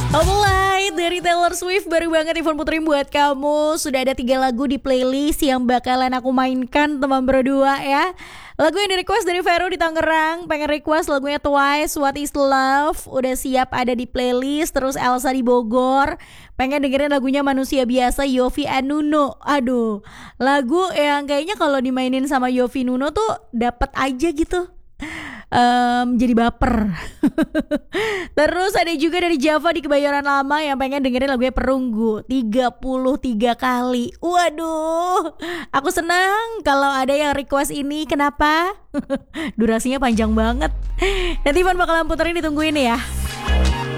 Alright, dari Taylor Swift baru banget Ivan puterin buat kamu. Sudah ada 3 lagu di playlist yang bakalan aku mainkan teman berdua ya. Lagu yang di request dari Vero di Tangerang, pengen request lagunya Twice, What Is Love, udah siap ada di playlist. Terus Elsa di Bogor, pengen dengerin lagunya Manusia Biasa Yovie and Nuno. Aduh, lagu yang kayaknya kalau dimainin sama Yovie Nuno tuh dapet aja gitu. Jadi baper. Terus ada juga dari Java di Kebayoran Lama yang pengen dengerin lagunya Perunggu 33 kali. Waduh, aku senang kalau ada yang request ini. Kenapa? Durasinya panjang banget. Nanti Ivan bakalan puterin, ditungguin ya.